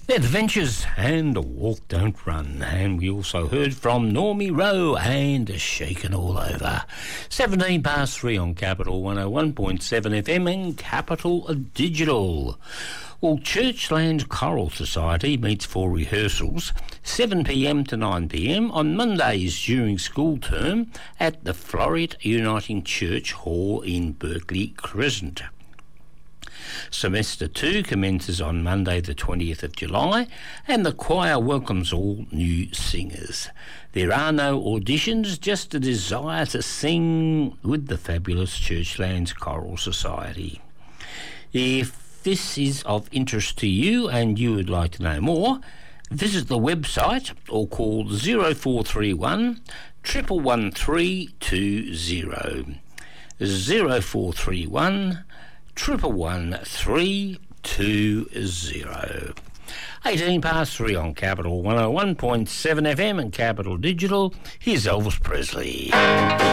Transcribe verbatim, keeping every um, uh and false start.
They're the Ventures and the Walk Don't Run. And we also heard from Normie Rowe and Shakin' All Over. seventeen past three on Capital one oh one point seven F M and Capital Digital. Well, Churchland Choral Society meets for rehearsals seven p m to nine p m on Mondays during school term at the Floreat Uniting Church Hall in Berkeley Crescent. Semester two commences on Monday the twentieth of July and the choir welcomes all new singers. There are no auditions, just a desire to sing with the fabulous Churchlands Choral Society. If this is of interest to you and you would like to know more, visit the website or call zero four three one, one one one three two zero. zero four three one, one one one three two zero. eighteen past three on Capital one oh one point seven F M and Capital Digital. Here's Elvis Presley.